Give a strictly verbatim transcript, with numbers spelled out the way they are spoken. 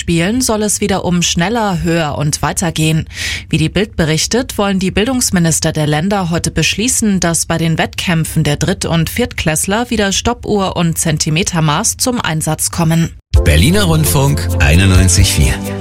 Spielen soll es wieder um schneller, höher und weiter gehen. Wie die Bild berichtet, wollen die Bildungsminister der Länder heute beschließen, dass bei den Wettkämpfen der Dritt- und Viertklässler wieder Stoppuhr und Zentimetermaß zum Einsatz kommen. Berliner Rundfunk einundneunzig Komma vier.